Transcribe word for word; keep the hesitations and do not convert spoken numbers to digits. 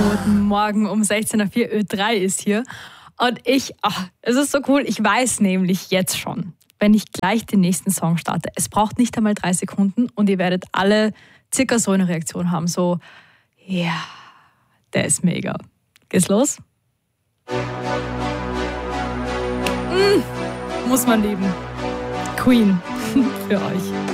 Guten Morgen um sechzehn Uhr vier, Ö drei ist hier. Und ich, ach, es ist so cool, ich weiß nämlich jetzt schon, wenn ich gleich den nächsten Song starte, es braucht nicht einmal drei Sekunden und ihr werdet alle circa so eine Reaktion haben, so, ja, der ist mega. Geht's los? Mm, muss man lieben. Queen für euch.